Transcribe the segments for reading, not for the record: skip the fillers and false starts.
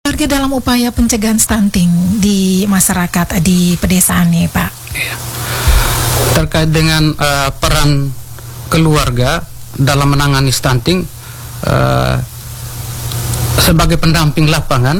Keluarga dalam upaya pencegahan stunting di masyarakat di pedesaan nih Pak. Terkait dengan peran keluarga dalam menangani stunting sebagai pendamping lapangan,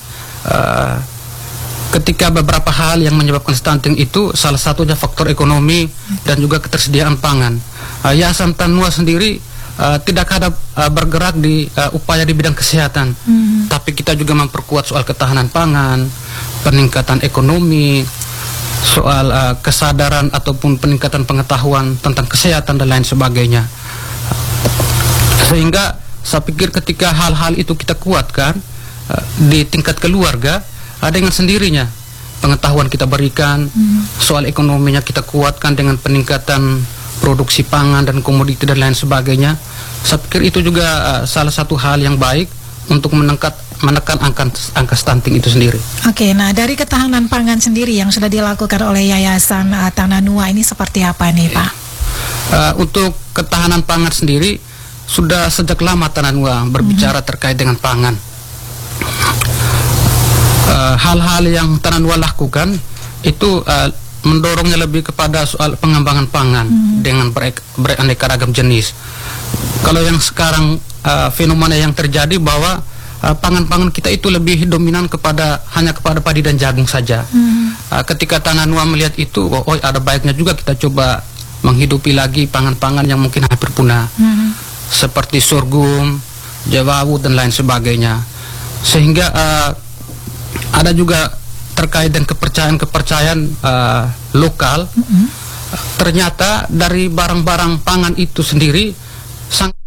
ketika beberapa hal yang menyebabkan stunting itu salah satunya faktor ekonomi dan juga ketersediaan pangan. Yayasan Tanua sendiri tidak ada bergerak di upaya di bidang kesehatan, tapi kita juga memperkuat soal ketahanan pangan, peningkatan ekonomi, soal kesadaran ataupun peningkatan pengetahuan tentang kesehatan dan lain sebagainya. Sehingga saya pikir ketika hal-hal itu kita kuatkan di tingkat keluarga, dengan sendirinya pengetahuan kita berikan, soal ekonominya kita kuatkan dengan peningkatan produksi pangan dan komoditi dan lain sebagainya. Saya pikir itu juga salah satu hal yang baik untuk menekan angka stunting itu sendiri. Oke, nah dari ketahanan pangan sendiri yang sudah dilakukan oleh Yayasan Tananua ini seperti apa nih Pak? Untuk ketahanan pangan sendiri sudah sejak lama Tananua berbicara terkait dengan pangan. Hal-hal yang Tananua lakukan itu mendorongnya lebih kepada soal pengembangan pangan dengan beraneka ragam jenis. Kalau yang sekarang fenomena yang terjadi bahwa pangan-pangan kita itu lebih dominan hanya kepada padi dan jagung saja. Ketika Tananua melihat itu, ada baiknya juga kita coba menghidupi lagi pangan-pangan yang mungkin hampir punah, seperti sorghum, jawawu dan lain sebagainya. Sehingga ada juga terkait dengan kepercayaan lokal. Ternyata dari barang-barang pangan itu sendiri